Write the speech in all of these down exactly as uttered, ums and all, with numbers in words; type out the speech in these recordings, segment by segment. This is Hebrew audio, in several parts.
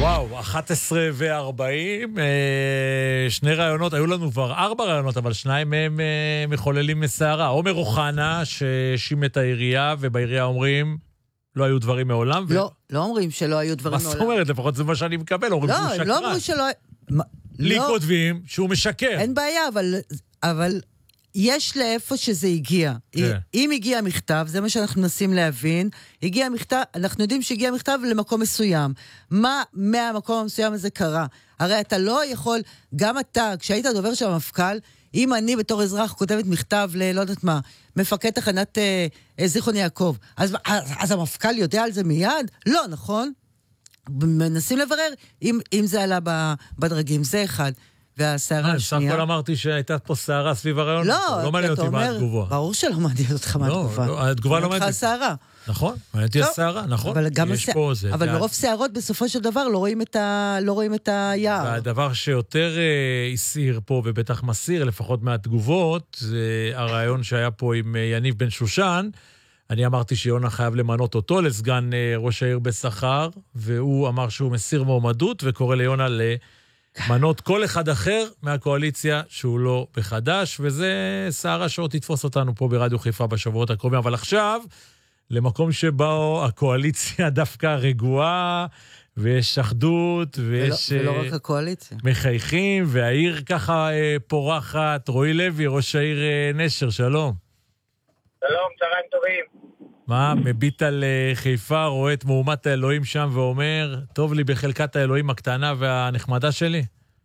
וואו, אחת עשרה וארבעים, שני רעיונות, היו לנו כבר ארבע רעיונות, אבל שניים מהם מחוללים מסערה. עומר אוחנה, שהאשים את העירייה, ובעירייה אומרים, לא היו דברים מעולם. לא, לא אומרים שלא היו דברים מעולם. מה זאת אומרת? לפחות זה מה שאני מקבל, אומרים שהוא שקרן. לא, לא אומרים שלא... לי כותבים שהוא משקר. אין בעיה, אבל... יש לאיפה שזה הגיע. אם הגיע מכתב, זה מה שאנחנו מנסים להבין, הגיע מכתב, אנחנו יודעים שהגיע מכתב למקום מסוים. מה מהמקום המסוים הזה קרה? הרי אתה לא יכול, גם אתה, כשהיית דובר של המפכ"ל, אם אני בתור אזרח כותבת מכתב ל, לא יודעת מה, מפקד תחנת אה, זיכרון יעקב, אז, אז, אז המפכ"ל יודע על זה מיד? לא, נכון? מנסים לברר אם, אם זה עלה בדרגים, זה אחד. והסערה השנייה... סך הכל אמרתי שהייתה פה סערה סביב הרעיון. לא, לא מעניין אותי מה התגובה. ברור שלא מעניין אותך מה התגובה. לא, התגובה לא מעניין אותי. סערה. נכון, מעניין אותי הסערה, נכון. אבל ברוב סערות בסופו של דבר לא רואים את היער. והדבר שיותר הסעיר פה, ובטח מסעיר, לפחות מהתגובות, זה הרעיון שהיה פה עם יניב בן שושן. אני אמרתי שיונה חייב למנות אותו לסגן ראש העיר בשכר, והוא אמר שהוא מסיר מועמדות, וקורא ליונה ל... מנות כל אחד אחר מהקואליציה שהוא לא בחדש, וזה סערה שעוד תתפוס אותנו פה ברדיו חיפה בשבועות הקרובים. אבל עכשיו, למקום שבו הקואליציה דווקא רגועה, ויש אחדות, ויש... ולא, ולא רק הקואליציה. מחייכים, והעיר ככה פורחת. רועי לוי, ראש העיר נשר, שלום. שלום, צהריים טובים. מה, מביט על חיפה, רואה את מהומת האלוהים שם ואומר, טוב לי בחלקת האלוהים הקטנה והנחמדה שלי?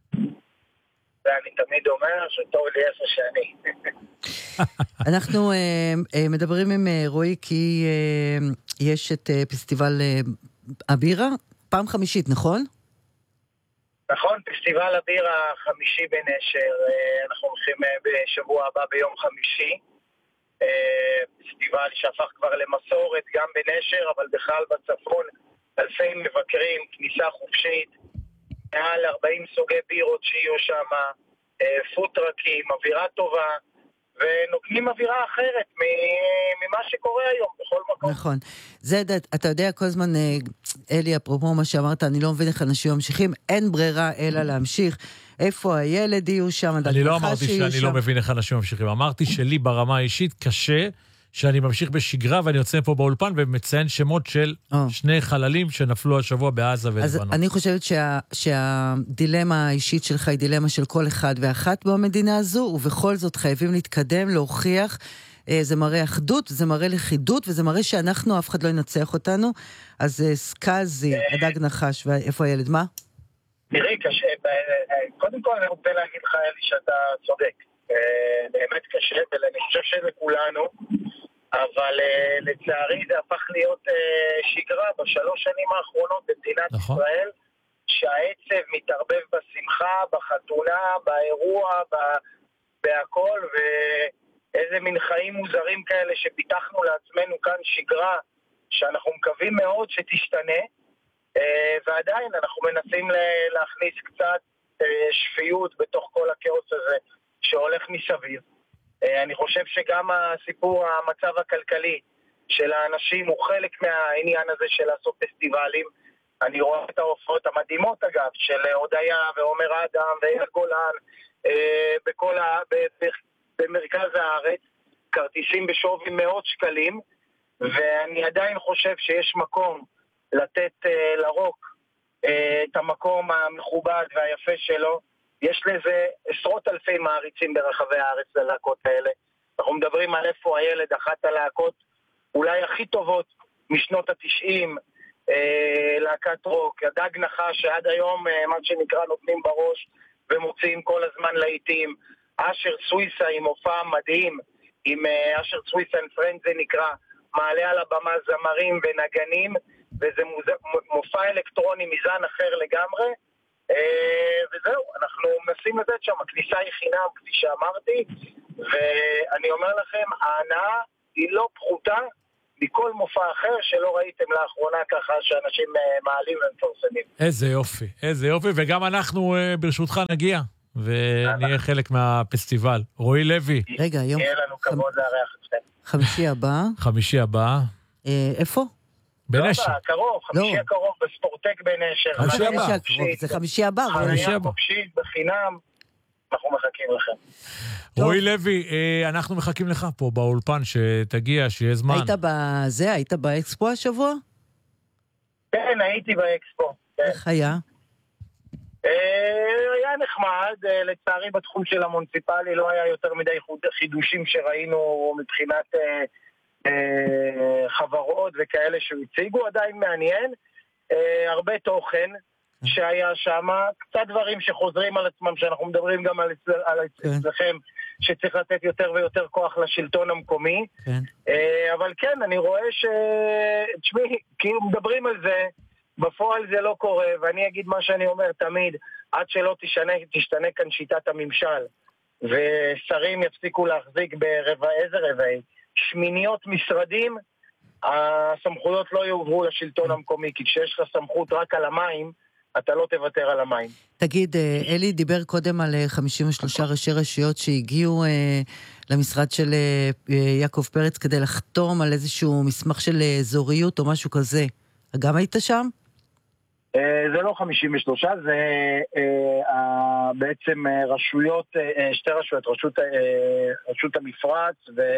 ואני תמיד אומר שטוב לי איפה שאני. אנחנו uh, מדברים עם uh, רועי כי uh, יש את uh, פסטיבל uh, הבירה, פעם חמישית, נכון? נכון, פסטיבל הבירה החמישי בנשר, uh, אנחנו הולכים uh, בשבוע הבא ביום חמישי. פסטיבל שהפך כבר למסורת גם בנשר, אבל בכלל בצפון, אלפי מבקרים, כניסה חופשית, מעל ארבעים סוגי בירות שיהיו שם, פוטרקים, אווירה טובה, ונותנים אווירה אחרת ממה שקורה היום בכל מקום. נכון. זה, אתה יודע, כל הזמן, אלי, אפרופו מה שאמרת, אני לא מבין איך אנשים ממשיכים, אין ברירה אלא להמשיך. איפה הילד יהיו שם? אני לא אמרתי שאני לא מבין איך אנשים ממשיכים. אמרתי שלי ברמה האישית קשה שאני ממשיך בשגרה, ואני יוצא פה באולפן ומציין שמות של שני חללים שנפלו השבוע בעזה ולבנון. אז אני חושבת שהדילמה האישית שלך היא דילמה של כל אחד ואחת במדינה הזו, ובכל זאת חייבים להתקדם, להוכיח, זה מראה אחדות, זה מראה לכידות, וזה מראה שאנחנו, אף אחד לא ינצח אותנו. אז סקאזי, הדג נחש, ואיפה הילד? מה? תראי, קשה, קודם כל אני רוצה להגיד לך, אלי, שאתה צודק. באמת קשה, ואני חושב שלכולנו, אבל לצערי זה הפך להיות שגרה בשלוש שנים האחרונות במדינת ישראל, שהעצב מתערבב בשמחה, בחתונה, באירוע, בהכל, ואיזה מין חיים מוזרים כאלה שפיתחנו לעצמנו כאן שגרה, שאנחנו מקווים מאוד שתשתנה, ועדיין אנחנו מנסים להכניס קצת שפיות בתוך כל הכאוס הזה שהולך מסביב. אני חושב שגם הסיפור, המצב הכלכלי של האנשים הוא חלק מהעניין הזה של לעשות פסטיבלים. אני רואה את ההופעות המדהימות אגב של הודיה ועומר אדם ואייל גולן בכל ה... במרכז הארץ, כרטיסים בשווי מאות שקלים, ואני עדיין חושב שיש מקום לתת uh, לרוק uh, את המקום המכובד והיפה שלו. יש לזה עשרות אלפי מעריצים ברחבי הארץ ללהקות האלה. אנחנו מדברים על איפה הילד, אחת הלהקות אולי הכי טובות משנות התשעים, uh, להקת רוק, הדג נחש שעד היום uh, מה שנקרא נותנים בראש ומוציאים כל הזמן לעיתים, אשר סוויסה עם הופעה מדהים, עם uh, אשר סוויסה and friends זה נקרא, מעלה על הבמה זמרים ונגנים, וזה מופע אלקטרוני מזן אחר לגמרי, וזהו, אנחנו מנסים לתת שם, הכניסה היא חינם, כפי שאמרתי, ואני אומר לכם, ההנאה היא לא פחותה מכל מופע אחר שלא ראיתם לאחרונה ככה שאנשים מעלים ומפרסמים. איזה יופי, איזה יופי, וגם אנחנו ברשותך נגיע, ונהיה חלק מהפסטיבל. רועי לוי. רגע, היום... יהיה לנו כבוד לארח אתכם. חמישי הבא. חמישי הבא. איפה? בנשר. לא, קרוב, חמישי הקרוב בספורטק בנשר. חמישי הבא. זה חמישי הבא. חניה חופשית בחינם, אנחנו מחכים לכם. רועי לוי, אנחנו מחכים לך פה באולפן, שתגיע, שיהיה זמן. היית בזה? היית באקספו השבוע? כן, הייתי באקספו. איך היה? היה נחמד, לצערי בתחום של המוניציפלי לא היה יותר מדי חידושים שראינו מבחינת חברות וכאלה שהציגו, עדיין מעניין, הרבה תוכן שהיה שם, קצת דברים שחוזרים על עצמם, שאנחנו מדברים גם על, על אצלכם, שצריך לתת יותר ויותר כוח לשלטון המקומי, כן. אבל כן, אני רואה ש... תשמעי, כאילו מדברים על זה, בפועל זה לא קורה, ואני אגיד מה שאני אומר תמיד, עד שלא תשתנה, תשתנה כאן שיטת הממשל, ושרים יפסיקו להחזיק ברבע, איזה רבעי, שמיניות משרדים, הסמכויות לא יועברו לשלטון המקומי, כי כשיש לך סמכות רק על המים, אתה לא תוותר על המים. תגיד, אלי דיבר קודם על חמישים ושלושה ראשי רשויות שהגיעו למשרד של יעקב פרץ כדי לחתום על איזשהו מסמך של אזוריות או משהו כזה. גם היית שם? זה לא חמישים ושלוש, זה בעצם רשויות, שתי רשויות, רשות המפרץ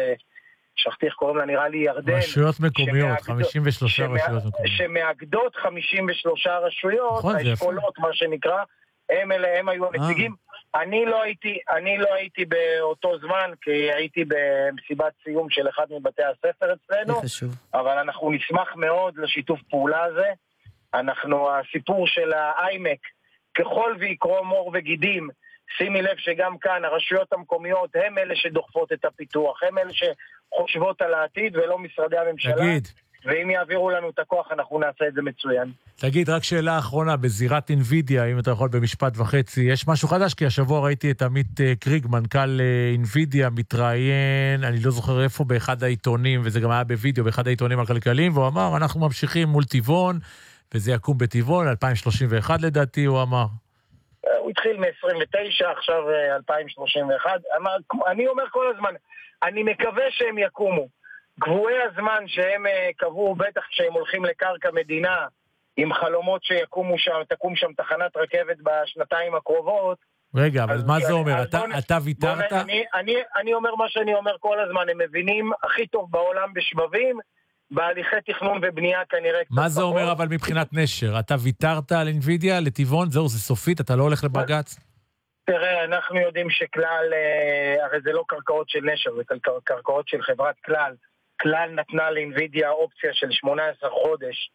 ושכחתי איך קוראים לה, נראה לי ירדן. רשויות מקומיות, חמישים ושלוש רשויות מקומיות. שמאגדות חמישים ושלוש רשויות, האשכולות מה שנקרא, הם אלה, הם היו הנציגים. אני לא הייתי, אני לא הייתי באותו זמן, כי הייתי במסיבת סיום של אחד מבתי הספר אצלנו, אבל אנחנו נשמח מאוד לשיתוף פעולה הזה. אנחנו, הסיפור של האיימק, ככל ויקרום מור וגידים, שימי לב שגם כאן הרשויות המקומיות הם אלה שדוחפות את הפיתוח, הם אלה שחושבות על העתיד ולא משרדי הממשלה. תגיד. ואם יעבירו לנו את הכוח, אנחנו נעשה את זה מצוין. תגיד, רק שאלה אחרונה, בזירת אינווידיה, אם אתה יכול במשפט וחצי, יש משהו חדש? כי השבוע ראיתי את עמית קריג, מנכ"ל אינווידיה, מתראיין, אני לא זוכר איפה, באחד העיתונים, וזה גם היה בווידאו, באחד העיתונים הכלכליים, והוא אמר, אנחנו ממשיכים מול טבעון, וזה יקום בטבעון, אלפיים שלושים ואחת לדעתי, הוא אמר. הוא התחיל מ-עשרים ותשע, עכשיו אלפיים שלושים ואחת. אני אומר כל הזמן, אני מקווה שהם יקומו. קבועי הזמן שהם קבעו, בטח כשהם הולכים לקרקע מדינה, עם חלומות שיקומו שם, תקום שם תחנת רכבת בשנתיים הקרובות. רגע, אבל מה זה אומר? אתה ויתרת? אני אומר מה שאני אומר כל הזמן, הם מבינים הכי טוב בעולם בשבבים, בהליכי תכנון ובנייה כנראה... מה זה אומר אבל מבחינת נשר? אתה ויתרת על אינווידיה לטבעון? זהו, זה סופית? אתה לא הולך לבג"ץ? תראה, אנחנו יודעים שכלל, הרי זה לא קרקעות של נשר, זה קרקעות של חברת כלל. כלל נתנה לאינווידיה אופציה של שמונה עשרה חודש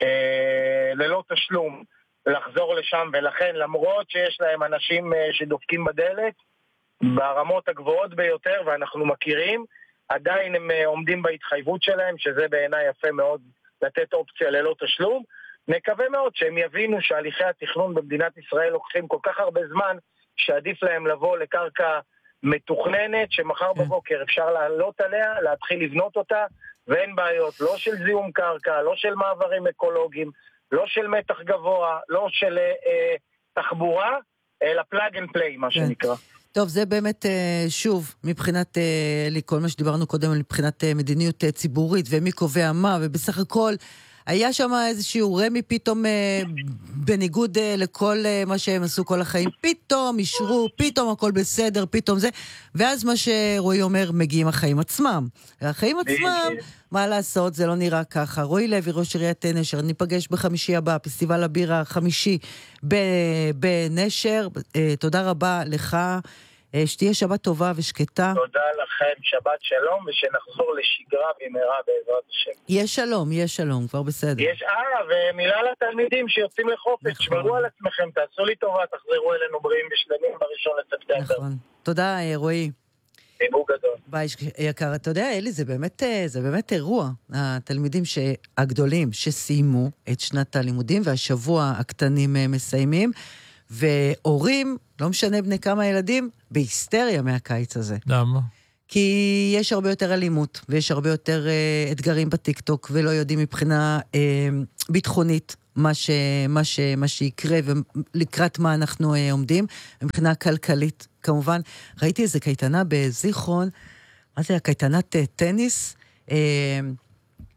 אה, ללא תשלום לחזור לשם, ולכן למרות שיש להם אנשים אה, שדופקים בדלת ברמות הגבוהות ביותר ואנחנו מכירים, עדיין הם אה, עומדים בהתחייבות שלהם, שזה בעיניי יפה מאוד לתת אופציה ללא תשלום. נקווה מאוד שהם יבינו שהליכי התכנון במדינת ישראל לוקחים כל כך הרבה זמן שעדיף להם לבוא לקרקע מתוכננת, שמחר בבוקר אפשר לעלות עליה, להתחיל לבנות אותה, ואין בעיות, לא של זיהום קרקע, לא של מעברים אקולוגיים, לא של מתח גבוה, לא של אה, תחבורה, אלא פלאג אנד פליי, מה כן. שנקרא. טוב, זה באמת, שוב, מבחינת, לי, כל מה שדיברנו קודם, מבחינת מדיניות ציבורית, ומי קובע מה, ובסך הכל, היה שם איזשהו רמי פתאום אה, בניגוד אה, לכל אה, מה שהם עשו כל החיים, פתאום אישרו, פתאום הכל בסדר, פתאום זה, ואז מה שרועי אומר, מגיעים החיים עצמם. החיים עצמם, מה לעשות, זה לא נראה ככה. רועי לוי, ראש עיריית נשר, ניפגש בחמישי הבא, פסטיבל הבירה החמישי בנשר. אה, תודה רבה לך. שתהיה שבת טובה ושקטה. תודה לכם, שבת שלום, ושנחזור לשגרה במהרה בעזרת השם. יש שלום, יש שלום, כבר בסדר. יש, אה, ומילה לתלמידים שיוצאים לחופש, שמרו על עצמכם, תעשו לי טובה, תחזרו אלינו בריאים ושלמים בראשון לספטמבר. נכון. תודה, רועי. חיבוק גדול. ביי, יקר. אתה יודע, אלי, זה באמת, זה באמת אירוע. התלמידים הגדולים שסיימו את שנת הלימודים, והשבוע הקטנים מסיימים, והורים, לא משנה בני כמה ילדים, בהיסטריה מהקיץ הזה. למה? כי יש הרבה יותר אלימות, ויש הרבה יותר uh, אתגרים בטיקטוק, ולא יודעים מבחינה uh, ביטחונית מה, ש, מה, ש, מה שיקרה, ולקראת מה אנחנו uh, עומדים, מבחינה כלכלית, כמובן. ראיתי איזה קייטנה בזיכרון, מה זה, קייטנת uh, טניס, uh,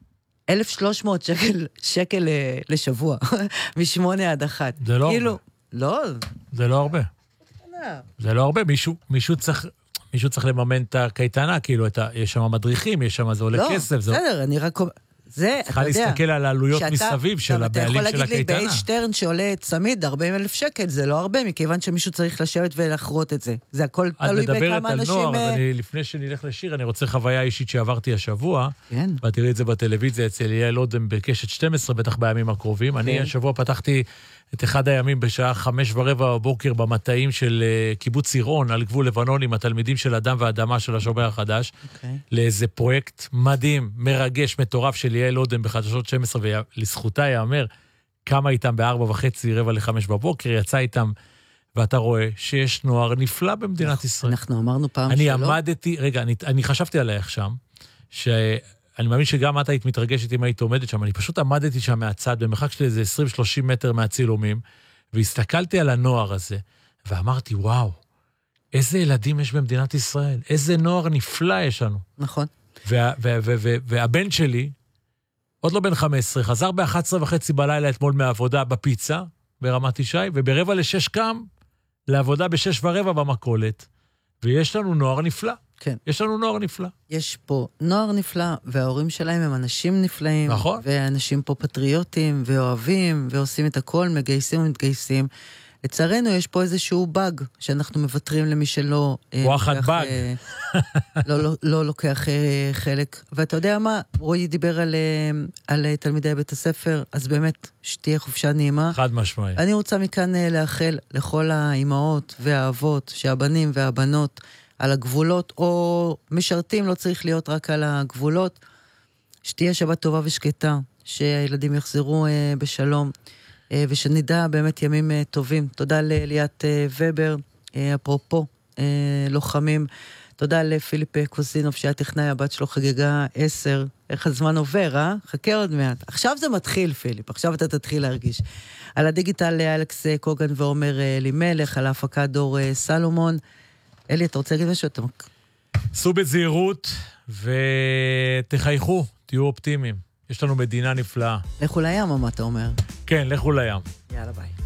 אלף ושלוש מאות שקל, שקל לשבוע, משמונה עד אחת. זה לא כאילו, הרבה. לא. זה לא הרבה. זה לא הרבה, מישהו, מישהו צריך... מישהו צריך לממן את הקייטנה, כאילו, את ה... יש שם מדריכים, יש שם, זה עולה לא, כסף. לא, בסדר, זה... אני רק... זה, אתה יודע... צריכה להסתכל על העלויות מסביב של הבעלים של הקייטנה. אתה יכול להגיד לי, באיש שטרן שעולה צמיד ארבעים אלף שקל, זה לא הרבה, מכיוון שמישהו צריך לשבת ולחרות את זה. זה הכל תלוי בכמה אנשים... את מדברת על נוער, אז אני, לפני שנלך לשיר, אני רוצה חוויה אישית שעברתי השבוע, כן. ותראי את זה בטלוויזיה אצל יעל אודם בקשת שתים עשרה, בטח בימים הקרובים. כן. אני השבוע פתחתי את אחד הימים בשעה חמש ורבע בבוקר במטעים של קיבוץ עירון, על גבול לבנון, עם התלמידים של אדם ואדמה של השומר החדש, okay. לאיזה פרויקט מדהים, מרגש, מטורף של יעל אודם בחדשות שתים עשרה, ולזכותה יאמר, כמה איתם בארבע וחצי, רבע לחמש בבוקר, יצא איתם, ואתה רואה שיש נוער נפלא במדינת ישראל. אנחנו אמרנו פעם אני שלא. אני עמדתי, רגע, אני, אני חשבתי עלייך שם, ש... אני מאמין שגם את היית מתרגשת אם היית עומדת שם, אני פשוט עמדתי שם מהצד, במרחק של איזה עשרים שלושים מטר מהצילומים, והסתכלתי על הנוער הזה, ואמרתי, וואו, איזה ילדים יש במדינת ישראל, איזה נוער נפלא יש לנו. נכון. וה, וה, וה, וה, והבן שלי, עוד לא בן חמש עשרה, חזר ב-אחת עשרה וחצי בלילה אתמול מהעבודה בפיצה, ברמת ישי, וברבע לשש קם, לעבודה בשש ורבע במקולת, ויש לנו נוער נפלא. כן. יש לנו נוער נפלא. יש פה נוער נפלא, וההורים שלהם הם אנשים נפלאים. נכון. ואנשים פה פטריוטים, ואוהבים, ועושים את הכל, מגייסים ומתגייסים. לצערנו, יש פה איזשהו בג, שאנחנו מוותרים למי שלא... וואחד בג. לא, לא, לא לוקח חלק. ואתה יודע מה? רועי דיבר על, על תלמידי בית הספר, אז באמת, שתהיה חופשה נעימה. חד משמעי. אני רוצה מכאן לאחל לכל האימהות והאבות, שהבנים והבנות על הגבולות, או משרתים, לא צריך להיות רק על הגבולות, שתהיה שבת טובה ושקטה, שהילדים יחזרו אה, בשלום, אה, ושנדע באמת ימים אה, טובים. תודה לאליית אה, ובר, אה, אפרופו אה, לוחמים, תודה לפיליפ קוזינוב, שהיה טכנאי, הבת שלו חגגה עשר, איך הזמן עובר, אה? חכה עוד מעט. עכשיו זה מתחיל, פיליפ, עכשיו אתה תתחיל להרגיש. על הדיגיטל אלכס קוגן ועומר לימלך, על ההפקה דור סלומון. אלי, אתה רוצה להגיד משהו? אתה... סעו בזהירות ותחייכו, תהיו אופטימיים. יש לנו מדינה נפלאה. לכו לים, מה אתה אומר? כן, לכו לים. יאללה, ביי.